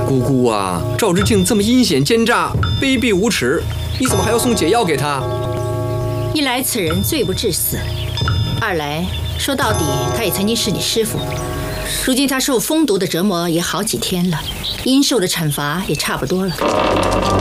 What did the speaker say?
姑姑啊，赵之敬这么阴险奸诈、卑鄙无耻，你怎么还要送解药给他？ 一来此人罪不至死，二来说到底他也曾经是你师傅，如今他受风毒的折磨也好几天了，应受的惩罚也差不多了。